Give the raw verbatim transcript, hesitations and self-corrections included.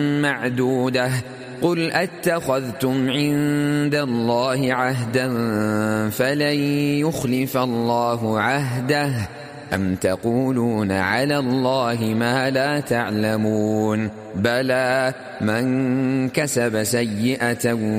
معدودة قل أتخذتم عند الله عهدا فلن يخلف الله عهده أم تقولون على الله ما لا تعلمون بلى من كسب سيئة